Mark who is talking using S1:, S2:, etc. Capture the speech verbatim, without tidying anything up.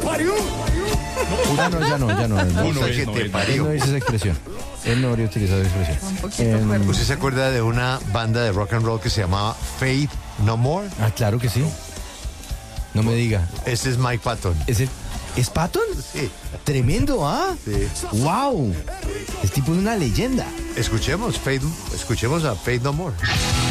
S1: parió.
S2: Ya no, ya no, ya no. no.
S3: Uno es,
S4: que
S3: no
S4: te
S3: es, no
S4: parió.
S2: Él no dice esa expresión. Él no habría utilizado esa expresión.
S5: Un poquito
S2: Em,
S5: fuerte.
S4: ¿Usted se acuerda de una banda de rock and roll que se llamaba Faith No More?
S2: Ah, claro que sí. No me diga.
S4: Ese es Mike Patton.
S2: ¿Es, el, ¿Es Patton?
S4: Sí.
S2: Tremendo, ¿ah?
S4: Sí.
S2: ¡Wow! Este tipo es una leyenda.
S4: Escuchemos, Faith, escuchemos a Faith No More.